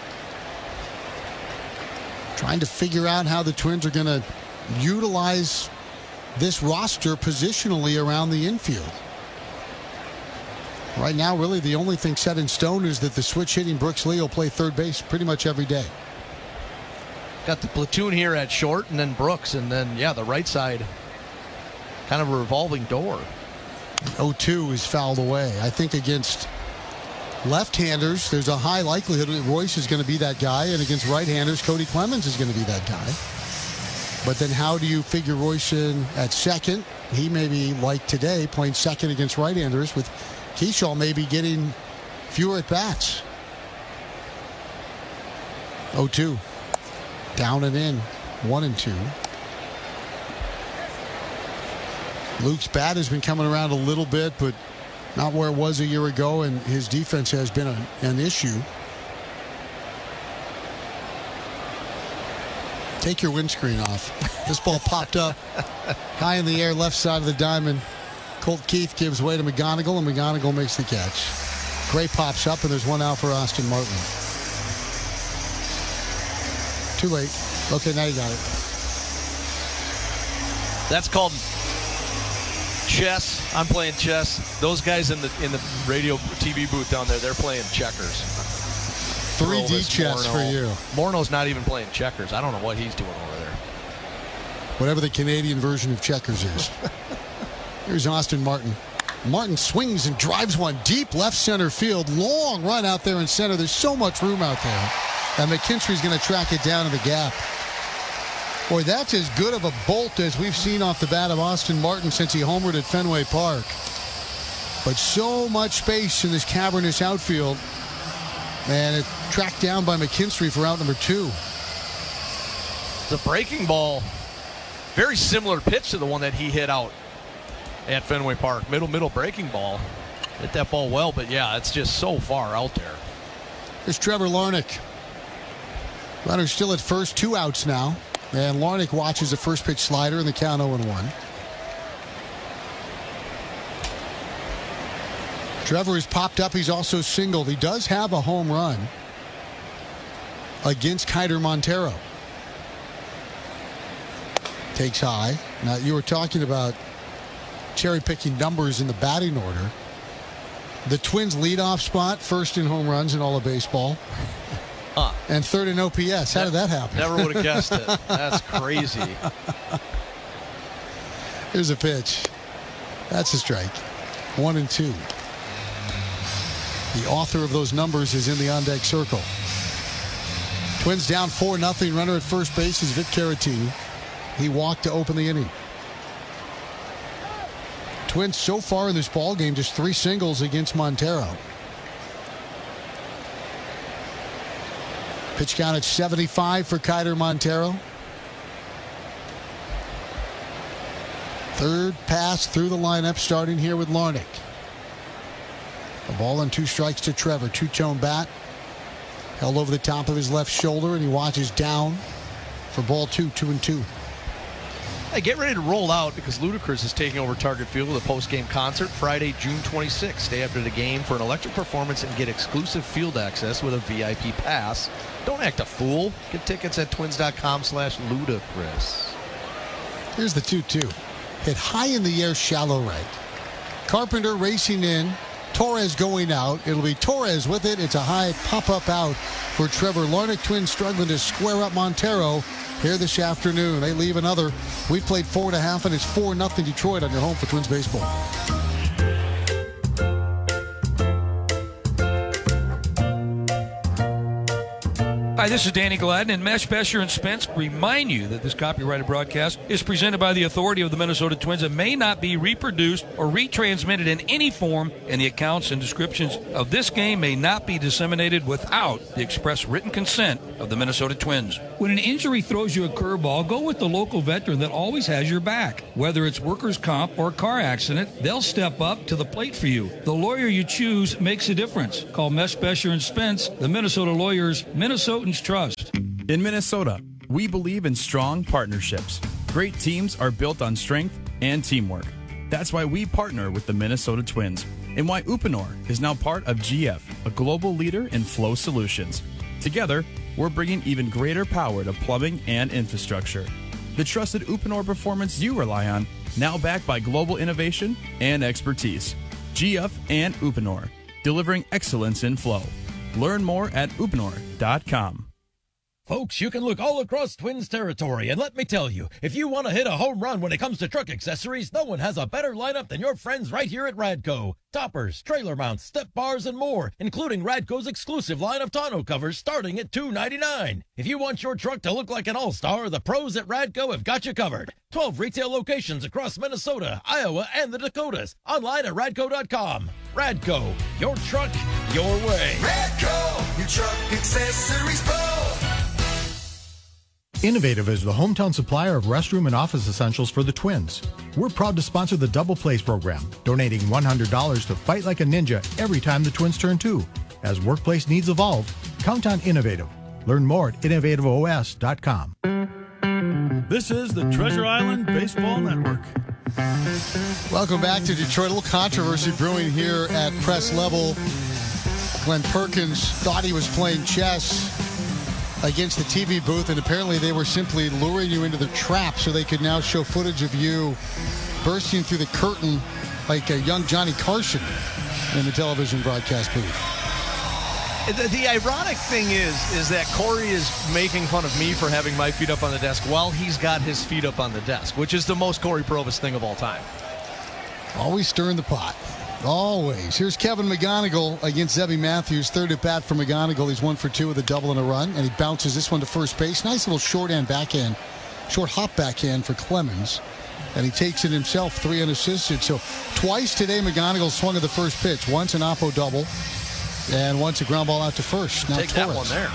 Trying to figure out how the Twins are going to utilize this roster positionally around the infield. Right now, really, the only thing set in stone is that the switch-hitting Brooks Lee will play third base pretty much every day. Got the platoon here at short, and then Brooks, and then, yeah, the right side, kind of a revolving door. oh two is fouled away. I think against left-handers, there's a high likelihood that Royce is going to be that guy, and against right-handers, Cody Clemens is going to be that guy. But then how do you figure Royce in at second? He may be, like today, playing second against right-handers with Keyshaw maybe getting fewer at-bats. oh two. Down and in. One and two. Luke's bat has been coming around a little bit, but not where it was a year ago, and his defense has been a, an issue. Take your windscreen off. This ball popped up high in the air, left side of the diamond. Colt Keith gives way to McGonigal, and McGonigal makes the catch. Gray pops up, and there's one out for Austin Martin. Too late. Okay, now you got it. That's called chess. I'm playing chess. Those guys in the in the radio T V booth down there, they're playing checkers. three D chess for you. Morneau's not even playing checkers. I don't know what he's doing over there. Whatever the Canadian version of checkers is. Here's Austin Martin. Martin swings and drives one deep left center field. Long run out there in center. There's so much room out there. And McKinstry's going to track it down in the gap. Boy, that's as good of a bolt as we've seen off the bat of Austin Martin since he homered at Fenway Park. But so much space in this cavernous outfield. And it tracked down by McKinstry for out number two. The breaking ball, very similar pitch to the one that he hit out at Fenway Park. Middle, middle breaking ball. Hit that ball well, but yeah, it's just so far out there. Here's Trevor Larnach. Runner still at first, two outs now. And Larnach watches a first pitch slider in the count oh and one. Trevor has popped up. He's also singled. He does have a home run against Keider Montero. Takes high. Now, you were talking about cherry-picking numbers in the batting order. The Twins' leadoff spot, first in home runs in all of baseball. Huh. And third in O P S. How did that happen? Never would have guessed it. That's crazy. Here's a pitch. That's a strike. One and two. The author of those numbers is in the on-deck circle. Twins down four nothing. Runner at first base is Vic Caratini. He walked to open the inning. Twins so far in this ball game, just three singles against Montero. Pitch count at seventy-five for Keider Montero. Third pass through the lineup, starting here with Larnach. A ball and two strikes to Trevor. Two-tone bat. Held over the top of his left shoulder, and he watches down for ball two, two and two. Hey, get ready to roll out because Ludacris is taking over Target Field with a post-game concert Friday, June twenty-sixth. Stay after the game for an electric performance and get exclusive field access with a V I P pass. Don't act a fool. Get tickets at twins.com slash Ludacris. Here's the two two. Hit high in the air, shallow right. Carpenter racing in. Torres going out. It'll be Torres with it. It's a high pop-up out for Trevor Larnach. Twins struggling to square up Montero, here this afternoon. They leave another. We played four and a half, and it's four nothing Detroit on your home for Twins baseball. Hi, this is Danny Gladden, and Mesh, Besher, and Spence remind you that this copyrighted broadcast is presented by the authority of the Minnesota Twins and may not be reproduced or retransmitted in any form, and the accounts and descriptions of this game may not be disseminated without the express written consent of the Minnesota Twins. When an injury throws you a curveball, go with the local veteran that always has your back. Whether it's workers' comp or car accident, they'll step up to the plate for you. The lawyer you choose makes a difference. Call Mesh, Besher, and Spence, the Minnesota lawyers, Minnesotans Trust. In Minnesota, we believe in strong partnerships. Great teams are built on strength and teamwork. That's why we partner with the Minnesota Twins and why Uponor is now part of G F, a global leader in flow solutions. Together, we're bringing even greater power to plumbing and infrastructure. The trusted Uponor performance you rely on, now backed by global innovation and expertise. G F and Uponor, delivering excellence in flow. Learn more at uponor dot com. Folks, you can look all across Twins territory, and let me tell you, if you want to hit a home run when it comes to truck accessories, no one has a better lineup than your friends right here at Radco. Toppers, trailer mounts, step bars, and more, including Radco's exclusive line of tonneau covers starting at two ninety-nine. If you want your truck to look like an all-star, the pros at Radco have got you covered. twelve retail locations across Minnesota, Iowa, and the Dakotas. Online at radco dot com. Radco, your truck, your way. Radco, your truck accessories pro. Innovative is the hometown supplier of restroom and office essentials for the Twins. We're proud to sponsor the Double Plays program, donating one hundred dollars to Fight Like a Ninja every time the Twins turn two. As workplace needs evolve, count on Innovative. Learn more at innovative O S dot com. This is the Treasure Island Baseball Network. Welcome back to Detroit. A little controversy brewing here at press level. Glenn Perkins thought he was playing chess against the T V booth, and apparently they were simply luring you into the trap so they could now show footage of you bursting through the curtain like a young Johnny Carson in the television broadcast booth. The, the ironic thing is, is that Corey is making fun of me for having my feet up on the desk while he's got his feet up on the desk, which is the most Corey Provus thing of all time. Always stirring the pot. Always. Here's Kevin McGonigal against Zebby Matthews. Third at bat for McGonigal. He's one for two with a double and a run, and he bounces this one to first base. Nice little shorthand backhand, short hop backhand for Clemens, and he takes it himself, three unassisted. So twice today, McGonigal swung at the first pitch. Once an Oppo double, and once a ground ball out to first. Now Take Torres. that one there.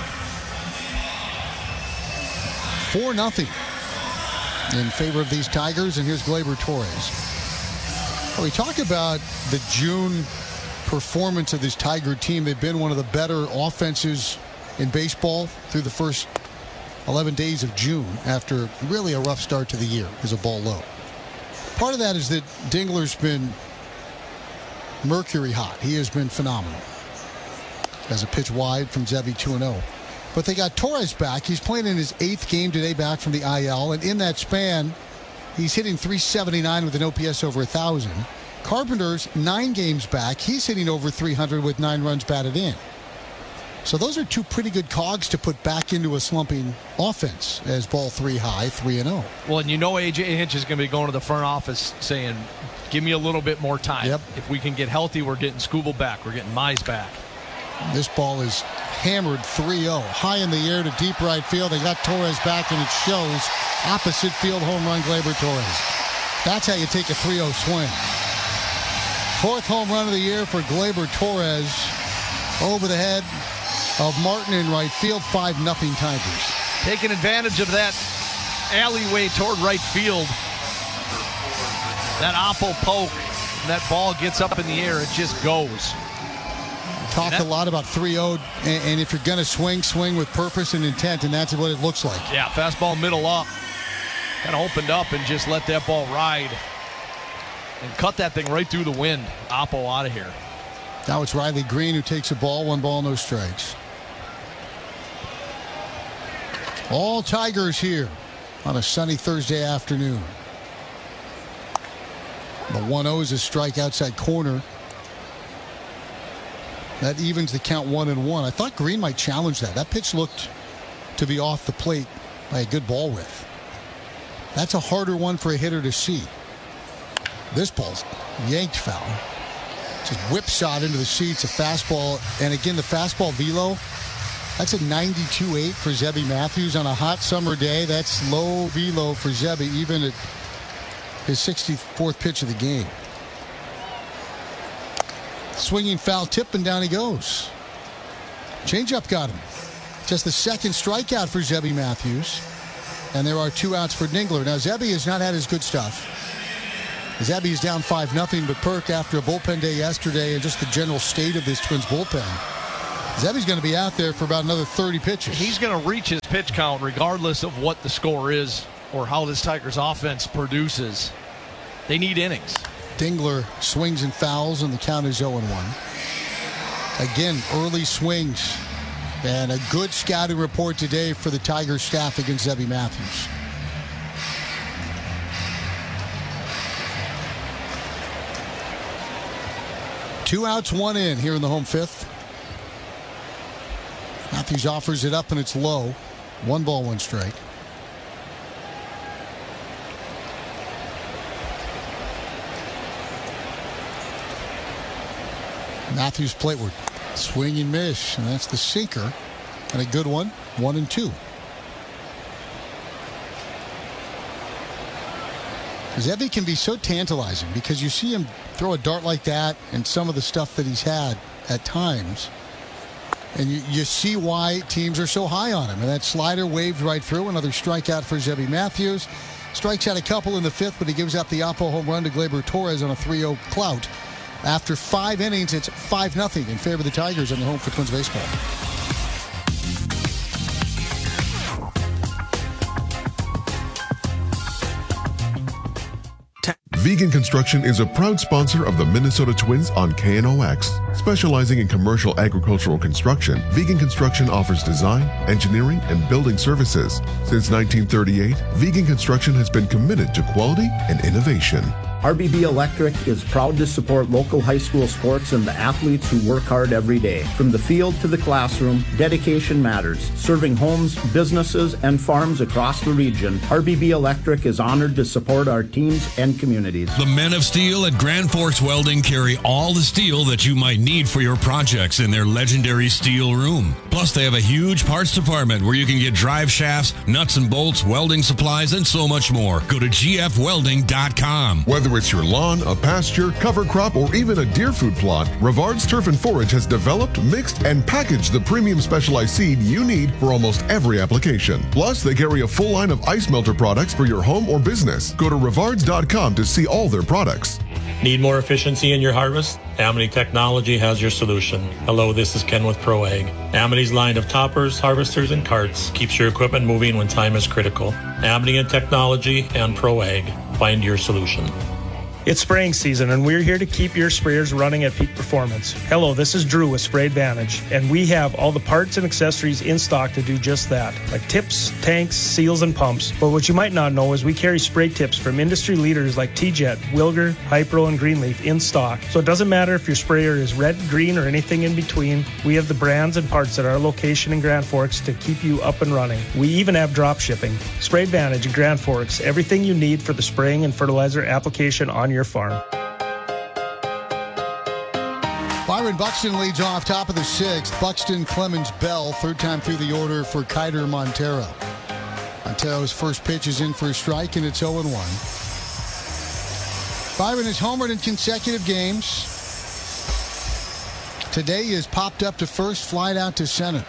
Four nothing in favor of these Tigers, and here's Gleyber Torres. Well, we talk about the June performance of this Tiger team. They've been one of the better offenses in baseball through the first eleven days of June after really a rough start to the year as a ball low. Part of that is that Dingler's been mercury hot. He has been phenomenal. As a pitch wide from Zebby, two and oh. But they got Torres back. He's playing in his eighth game today back from the I L, and in that span, he's hitting three seventy-nine with an O P S over one thousand. Carpenter's nine games back. He's hitting over three hundred with nine runs batted in. So those are two pretty good cogs to put back into a slumping offense as ball three high, three and oh. Well, and you know A J Hinch is going to be going to the front office saying, give me a little bit more time. Yep. If we can get healthy, we're getting Skubal back. We're getting Mize back. This ball is hammered three oh. High in the air to deep right field. They got Torres back, and it shows. Opposite field home run, Gleyber Torres. That's how you take a three oh swing. Fourth home run of the year for Gleyber Torres. Over the head of Martin in right field. five nothing Tigers. Taking advantage of that alleyway toward right field. That Oppo poke. And that ball gets up in the air. It just goes. Talked that, a lot about three oh, and, and if you're going to swing, swing with purpose and intent, and that's what it looks like. Yeah, fastball middle up. Kind of opened up and just let that ball ride. And cut that thing right through the wind. Oppo out of here. Now it's Riley Green who takes a ball, one ball, no strikes. All Tigers here on a sunny Thursday afternoon. The one oh is a strike outside corner. That evens the count one and one. I thought Green might challenge that. That pitch looked to be off the plate by a good ball width. That's a harder one for a hitter to see. This ball's yanked foul. Just whipshot into the seats, a fastball. And again, the fastball velo, that's a ninety-two point eight for Zebby Matthews on a hot summer day. That's low velo for Zebby, even at his sixty-fourth pitch of the game. Swinging foul tip, and down he goes. Changeup got him. Just the second strikeout for Zebby Matthews. And there are two outs for Dingler. Now, Zebby has not had his good stuff. Zebby is down five nothing, but Perk, after a bullpen day yesterday and just the general state of this Twins bullpen, Zebby's going to be out there for about another thirty pitches. He's going to reach his pitch count regardless of what the score is or how this Tigers offense produces. They need innings. Dingler swings and fouls, and the count is oh and one. Again, early swings. And a good scouting report today for the Tigers staff against Zebby Matthews. Two outs, one in here in the home fifth. Matthews offers it up, and it's low. One ball, one strike. Matthews plateward. Swing and miss, and that's the sinker. And a good one, one and two. Zebby can be so tantalizing because you see him throw a dart like that and some of the stuff that he's had at times. And you, you see why teams are so high on him. And that slider waved right through. Another strikeout for Zebby Matthews. Strikes out a couple in the fifth, but he gives up the Oppo home run to Gleyber Torres on a three oh clout. After five innings, it's five nothing in favor of the Tigers on the home for Twins baseball. Vegan Construction is a proud sponsor of the Minnesota Twins on K N O X. Specializing in commercial agricultural construction, Vegan Construction offers design, engineering, and building services. Since nineteen thirty-eight, Vegan Construction has been committed to quality and innovation. R B B Electric is proud to support local high school sports and the athletes who work hard every day. From the field to the classroom, dedication matters. Serving homes, businesses, and farms across the region, R B B Electric is honored to support our teams and communities. The men of steel at Grand Forks Welding carry all the steel that you might need for your projects in their legendary steel room. Plus, they have a huge parts department where you can get drive shafts, nuts and bolts, welding supplies, and so much more. Go to G F welding dot com. Whether it's your lawn, a pasture, cover crop, or even a deer food plot, Rivard's Turf and Forage has developed, mixed, and packaged the premium specialized seed you need for almost every application. Plus, they carry a full line of ice melter products for your home or business. Go to Rivards dot com to see all their products. Need more efficiency in your harvest? Amity Technology has your solution. Hello, this is Ken with ProAg. Amity's line of toppers, harvesters, and carts keeps your equipment moving when time is critical. Amity and Technology and ProAg. Find your solution. It's spraying season, and we're here to keep your sprayers running at peak performance. Hello, this is Drew with Spray Advantage, and we have all the parts and accessories in stock to do just that, like tips, tanks, seals, and pumps. But what you might not know is we carry spray tips from industry leaders like T-Jet, Wilger, Hypro, and Greenleaf in stock. So it doesn't matter if your sprayer is red, green, or anything in between. We have the brands and parts at our location in Grand Forks to keep you up and running. We even have drop shipping. Spray Advantage in Grand Forks, everything you need for the spraying and fertilizer application on your farm. Byron Buxton leads off top of the sixth. Buxton, Clemens, Bell, third time through the order for Kiter Montero. Montero's first pitch is in for a strike, and it's oh and one. Byron has homered in consecutive games. Today he has popped up to first, flied out to center.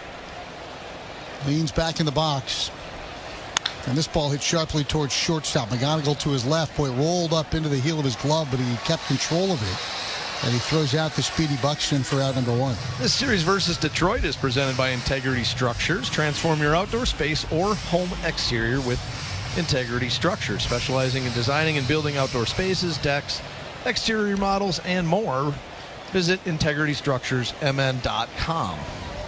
Leans back in the box. And this ball hit sharply towards shortstop. McGonigal to his left. Boy, rolled up into the heel of his glove, but he kept control of it. And he throws out the speedy Buxton for out number one. This series versus Detroit is presented by Integrity Structures. Transform your outdoor space or home exterior with Integrity Structures, specializing in designing and building outdoor spaces, decks, exterior models, and more. Visit integrity structures m n dot com.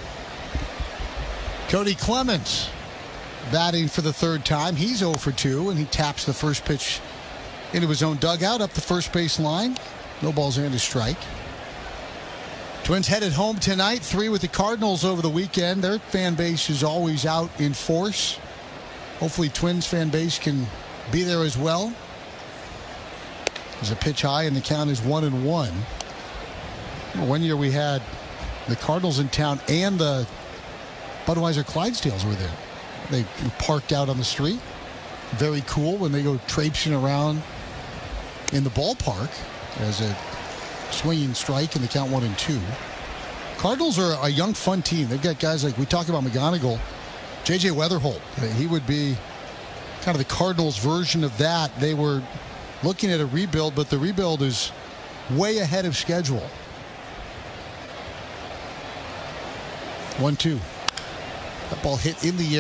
Cody Clemens batting for the third time. He's oh for two, and he taps the first pitch into his own dugout up the first base line. No balls and a strike. Twins headed home tonight, three with the Cardinals over the weekend. Their fan base is always out in force. Hopefully Twins fan base can be there as well. There's a pitch high and the count is one and one. One year we had the Cardinals in town and the Budweiser Clydesdales were there. They were parked out on the street. Very cool when they go traipsing around in the ballpark as a swinging strike and the count one and two. Cardinals are a young, fun team. They've got guys like, we talk about McGonigal, J J Weatherholt. He would be kind of the Cardinals version of that. They were looking at a rebuild, but the rebuild is way ahead of schedule. one two. That ball hit in the air.